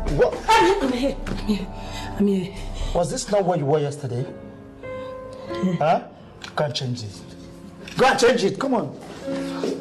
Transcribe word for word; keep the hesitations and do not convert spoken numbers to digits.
What? I'm here. I'm here. I'm here. Was this not what you wore yesterday? Yeah. Huh? Go and change it. Go and change it. Come on.